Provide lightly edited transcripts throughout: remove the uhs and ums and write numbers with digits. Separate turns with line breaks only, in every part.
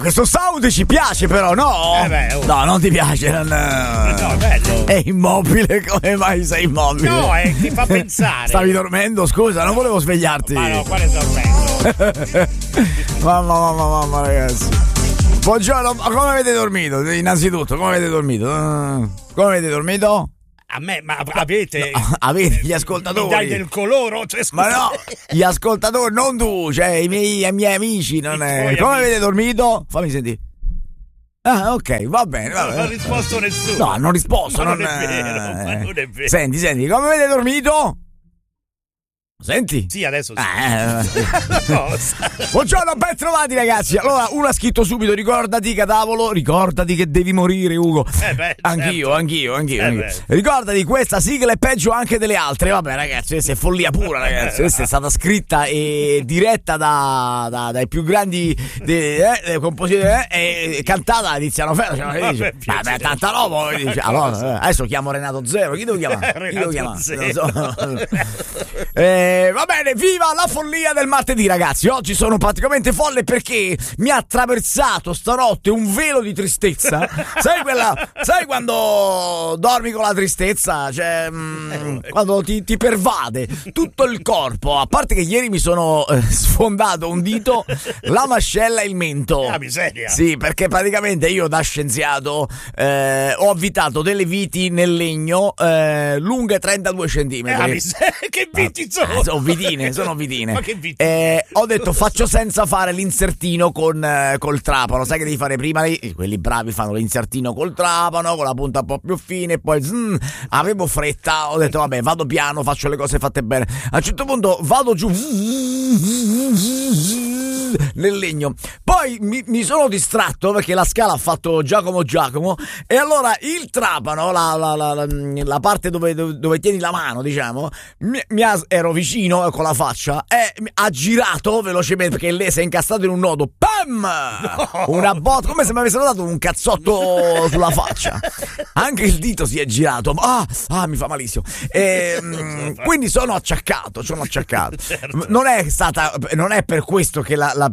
questo sound ci piace però, no? No, non ti piace.
No, è bello.
È immobile, come mai sei immobile?
No, ti fa pensare.
Stavi dormendo, scusa, non volevo svegliarti.
Ma no, quale dormendo?
mamma ragazzi. Buongiorno, come avete dormito? Innanzitutto, come avete dormito? Come avete dormito?
A me, ma avete?
No, avete gli ascoltatori.
Mi dai del coloro? Cioè,
ma no, gli ascoltatori, non tu, cioè i miei amici, non è. Come avete dormito? Fammi sentire. Ah, ok, va bene.
Non ha risposto nessuno.
No, hanno risposto.
Non è vero, non è vero.
Senti, come avete dormito? Senti?
Sì, adesso sì.
Buongiorno, ben trovati ragazzi. Allora, uno ha scritto subito: ricordati Cadavolo, ricordati che devi morire, Ugo. Anch'io. Ricordati, questa sigla è peggio anche delle altre. Vabbè ragazzi, questa è follia pura, ragazzi. Questa è stata scritta e diretta dai più grandi compositori e cantata da Tiziano Ferro. Vabbè, tanta roba. Allora, adesso chiamo Renato Zero. Chi devo chiamare? Va bene, viva la follia del martedì, ragazzi. Oggi sono praticamente folle perché mi ha attraversato stanotte un velo di tristezza. Sai quando dormi con la tristezza? Cioè, quando ti pervade tutto il corpo. A parte che ieri mi sono sfondato un dito, la mascella e il mento.
Ah, miseria.
Sì, perché praticamente io da scienziato ho avvitato delle viti nel legno lunghe 32 centimetri.
Che viti sono?
Sono vitine.
Ma che viti?
Ho detto faccio senza fare l'insertino col trapano. Sai che devi fare prima? Quelli bravi fanno l'insertino col trapano, con la punta un po' più fine, e poi avevo fretta, ho detto vabbè, vado piano, faccio le cose fatte bene. A un certo punto vado giù nel legno, poi mi sono distratto perché la scala ha fatto Giacomo e allora il trapano, la parte dove tieni la mano, diciamo, ero vicino con la faccia e ha girato velocemente perché lei si è incastrato in un nodo, pam! No. Una botta, come se mi avessero dato un cazzotto sulla faccia. Anche il dito si è girato. Mi fa malissimo. Quindi sono acciaccato.
Certo.
Non è per questo che la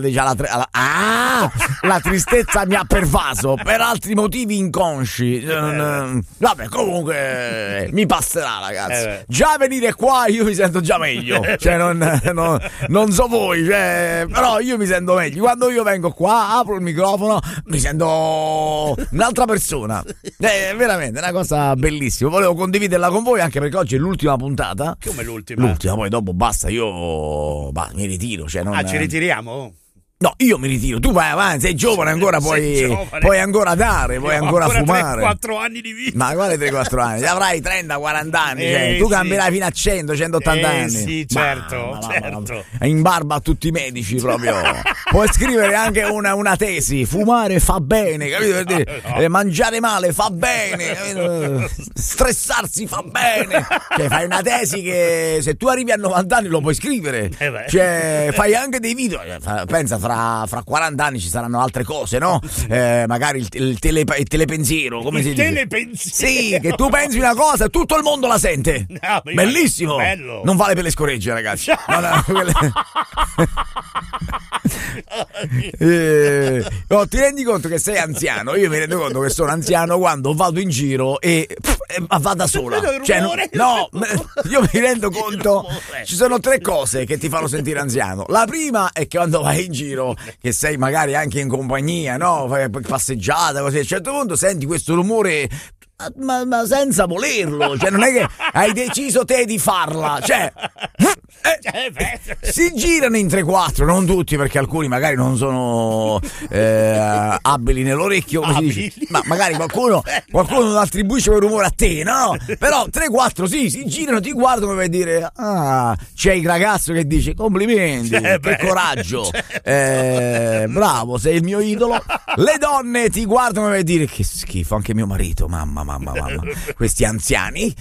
tristezza mi ha pervaso, per altri motivi inconsci. Vabbè, comunque mi passerà, ragazzi. Già venire qua io mi sento già meglio. Cioè non so voi, cioè, però io mi sento meglio. Quando io vengo qua, apro il microfono, mi sento un'altra persona. È veramente una cosa bellissima. Volevo condividerla con voi anche perché oggi è l'ultima puntata.
Come l'ultima?
L'ultima, poi dopo basta, io mi ritiro. Cioè
ci ritiriamo?
No, io mi ritiro, tu vai avanti, sei giovane ancora, puoi ancora dare, puoi ancora fumare.
3-4 anni di vita.
Ma quale 3-4 anni? Avrai 30-40 anni, cioè, tu cambierai fino a 100-180 anni.
Sì, certo.
In barba a tutti i medici proprio. Puoi scrivere anche una tesi, fumare fa bene, capito? Per dire, mangiare male fa bene, capito? Stressarsi fa bene. Cioè, fai una tesi che se tu arrivi a 90 anni lo puoi scrivere. Cioè, fai anche dei video, pensa fra 40 anni ci saranno altre cose, no? Magari il telepensiero, come si dice?
Telepensiero?
Sì, che tu pensi una cosa e tutto il mondo la sente. Bellissimo.
Bello.
Non vale per le scoregge, ragazzi. Ti rendi conto che sei anziano? Io mi rendo conto che sono anziano quando vado in giro e va da sola. Cioè, no, io mi rendo conto. Ci sono 3 cose che ti fanno sentire anziano. La prima è che quando vai in giro, che sei magari anche in compagnia, no? Fai passeggiata, così, a un certo punto senti questo rumore. Ma senza volerlo, cioè non è che hai deciso te di farla, cioè si girano in 3-4, non tutti perché alcuni magari non sono abili nell'orecchio, come si dice, ma magari qualcuno non attribuisce quel rumore a te, no? Però 3-4 sì, si girano, ti guardano per dire c'è il ragazzo che dice complimenti, che coraggio, bravo, sei il mio idolo. Le donne ti guardano per dire che schifo, anche mio marito, mamma, questi anziani.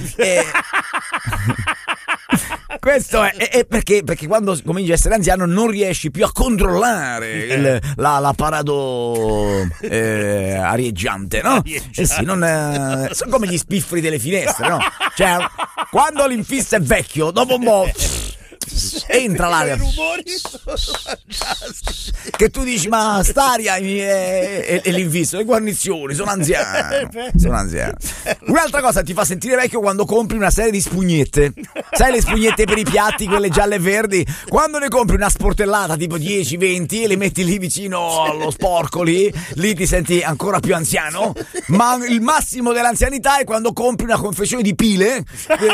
Questo è perché quando cominci a essere anziano non riesci più a controllare l'apparato arieggiante, no? Sì, sono come gli spifferi delle finestre, no? Cioè, quando l'infisso è vecchio, dopo un po' entra l'aria.
Rumori sono fantastici.
Che tu dici, ma st'aria è l'invisto, le guarnizioni, sono anziano. Un'altra cosa, ti fa sentire vecchio quando compri una serie di spugnette. Sai le spugnette per i piatti, quelle gialle e verdi? Quando ne compri una sportellata tipo 10-20 e le metti lì vicino allo sporco lì ti senti ancora più anziano. Ma il massimo dell'anzianità è quando compri una confezione di pile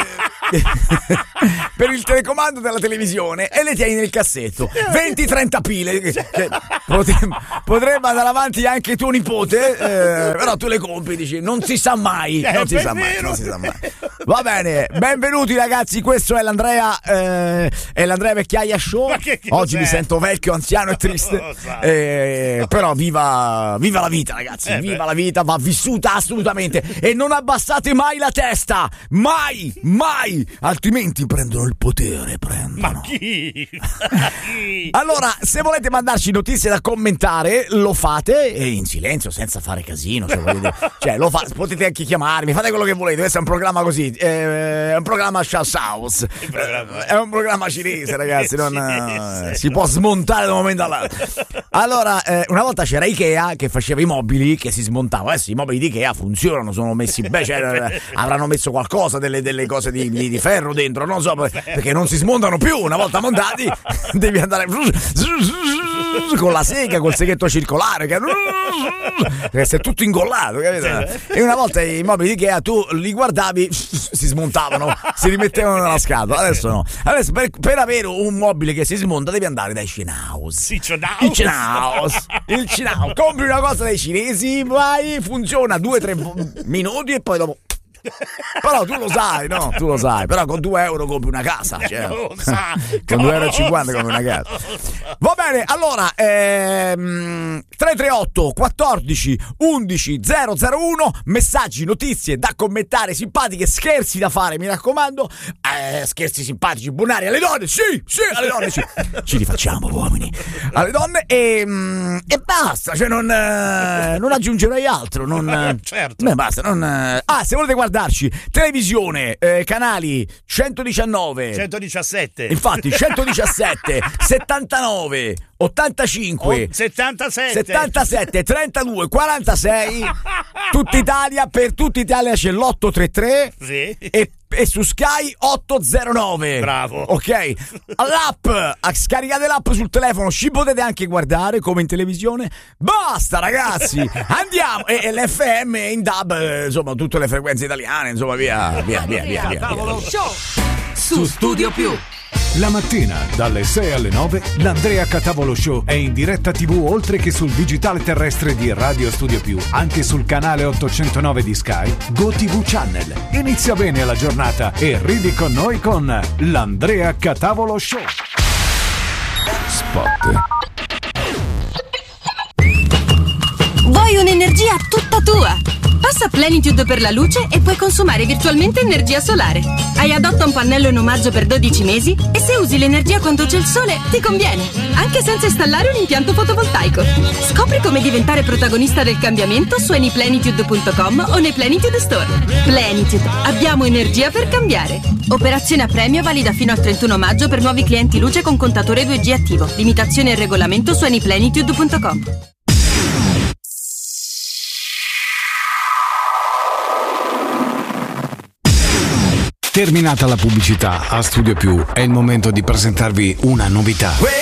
per il telecomando della televisione e le tieni nel cassetto. 20-30 pile che potrebbe andare avanti anche tuo nipote, però tu le compri, dici non si sa mai, non si sa mai. Va bene, benvenuti ragazzi, questo è l'Andrea Vecchiaia Show. Oggi mi sento vecchio, anziano e triste, però viva la vita ragazzi, viva la vita, va vissuta assolutamente e non abbassate mai la testa, mai, altrimenti prendono il potere,
Ma chi?
Allora, se volete mandarci notizie da commentare, lo fate e in silenzio, senza fare casino. Potete anche chiamarmi, fate quello che volete. Questo è un programma così, è un programma House. È un programma cinese, ragazzi. Si può smontare da un momento all'altro. Allora, una volta c'era Ikea che faceva i mobili che si smontavano. Adesso i mobili di Ikea funzionano, sono messi bene, avranno messo qualcosa, delle cose di ferro dentro, non so, perché non si smontano più. Una volta montati devi andare con la sega, col seghetto circolare che sei tutto ingollato, capito? E una volta i mobili di Ikea tu li guardavi, si smontavano, si rimettevano nella scatola. Adesso no, adesso per avere un mobile che si smonta devi andare dai Cinaus. Il Cinaus, compri una cosa dai cinesi, vai, funziona 2-3 minuti e poi dopo. Però tu lo sai, no? Tu lo sai, però con 2 euro compri una casa, cioè. Con 2,50 euro compri una casa. Va bene, allora 338 14 11 001, messaggi, notizie da commentare, simpatiche, scherzi da fare, mi raccomando, scherzi simpatici, buonari alle donne, sì, alle donne ci rifacciamo uomini alle donne e basta, cioè non aggiungerei altro,
certo.
Basta, se volete guardarci televisione, canali 119
117,
infatti 117 79 85 77 32 46 tutta Italia, per tutta Italia c'è l'833
sì.
e su Sky 809.
Bravo.
Ok, scaricate l'app sul telefono, ci potete anche guardare come in televisione. Basta ragazzi, andiamo. E l'FM in DAB, insomma tutte le frequenze italiane, insomma via.
Show su Studio Più.
La mattina dalle 6 alle 9 l'Andrea Catavolo Show è in diretta TV oltre che sul digitale terrestre di Radio Studio Più, anche sul canale 809 di Sky, GoTV Channel. Inizia bene la giornata e ridi con noi con l'Andrea Catavolo Show. Spot.
Vuoi un'energia tutta tua? Passa Plenitude per la luce e puoi consumare virtualmente energia solare. Hai Adotta un pannello in omaggio per 12 mesi e se usi l'energia quando c'è il sole ti conviene, anche senza installare un impianto fotovoltaico. Scopri come diventare protagonista del cambiamento su anyplenitude.com o nei Plenitude Store. Plenitude, abbiamo energia per cambiare. Operazione a premio valida fino al 31 maggio per nuovi clienti luce con contatore 2G attivo. Limitazione e regolamento su anyplenitude.com.
Terminata la pubblicità, a Studio Più è il momento di presentarvi una novità.